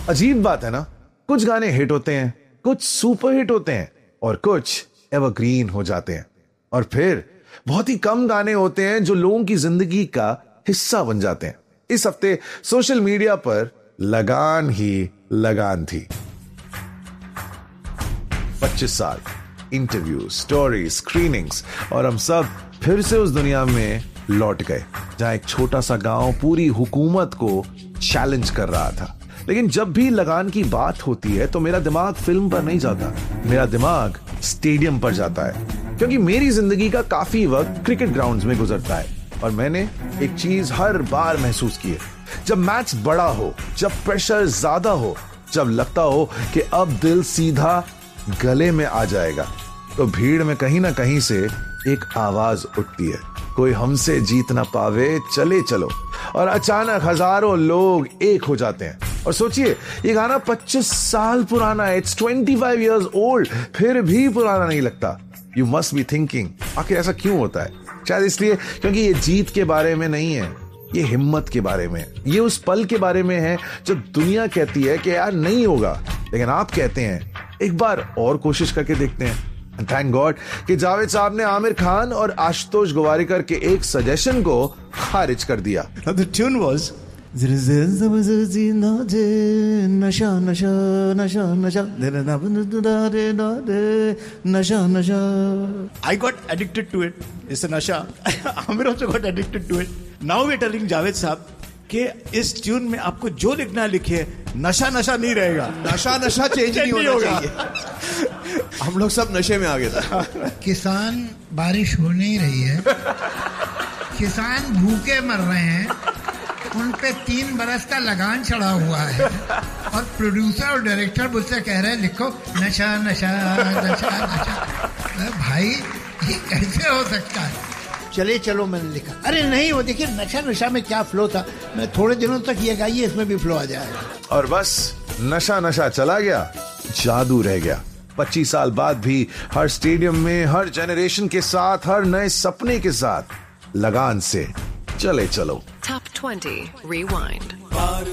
अजीब बात है ना, कुछ गाने हिट होते हैं, कुछ सुपर हिट होते हैं और कुछ एवरग्रीन हो जाते हैं, और फिर बहुत ही कम गाने होते हैं जो लोगों की जिंदगी का हिस्सा बन जाते हैं। इस हफ्ते सोशल मीडिया पर लगान ही लगान थी। 25 साल, इंटरव्यू, स्टोरी, स्क्रीनिंग्स, और हम सब फिर से उस दुनिया में लौट गए जहां एक छोटा सा गांव पूरी हुकूमत को चैलेंज कर रहा था। लेकिन जब भी लगान की बात होती है तो मेरा दिमाग फिल्म पर नहीं जाता, मेरा दिमाग स्टेडियम पर जाता है, क्योंकि मेरी जिंदगी का काफी वक्त क्रिकेट ग्राउंड्स में गुजरता है और मैंने एक चीज हर बार महसूस की है, जब मैच बड़ा हो, जब प्रेशर ज्यादा हो, जब लगता हो कि अब दिल सीधा गले में आ जाएगा, तो भीड़ में कहीं ना कहीं से एक आवाज उठती है, कोई हमसे जीत ना पावे, चले चलो, और अचानक हजारों लोग एक हो जाते हैं। और सोचिए, ये गाना 25 साल पुराना है, इट्स 25 years old, फिर भी पुराना नहीं लगता। यू मस्ट बी थिंकिंग, आखिर ऐसा क्यों होता है? शायद इसलिए क्योंकि ये जीत के बारे में नहीं है, ये हिम्मत के बारे में, ये उस पल के बारे में है जब दुनिया कहती है कि यार नहीं होगा, लेकिन आप कहते हैं एक बार और कोशिश करके देखते हैं। थैंक गॉड कि जावेद साहब ने आमिर खान और आशुतोष गोवारिकर के एक सजेशन को खारिज कर दिया। The tune was नशा नशा नशा नशा नशा नशा. I got addicted to it. It's a nasha. Amir also got addicted to it. Now we're telling Javed साहब कि इस ट्यून में आपको जो लिखना लिखे, नशा नशा नहीं रहेगा, नशा नशा चेंज नहीं होना चाहिए। हम लोग सब नशे में आ गए थे। किसान, बारिश हो नहीं रही है, किसान भूखे मर रहे हैं, उन पे 3 बरस का लगान चढ़ा हुआ है, और प्रोड्यूसर और डायरेक्टर मुझसे कह रहे हैं लिखो नशा नशा नशा नशा। भाई ये कैसे हो सकता है? चले चलो मैंने लिखा, अरे नहीं वो देखिए नशा नशा में क्या फ्लो था, मैं थोड़े दिनों तक ये गाइए इसमें भी फ्लो आ जाएगा। और बस नशा नशा चला गया, जादू रह गया। 25 साल बाद भी हर स्टेडियम में, हर जनरेशन के साथ, हर नए सपने के साथ लगान से चले चलो। Top 20 Rewind.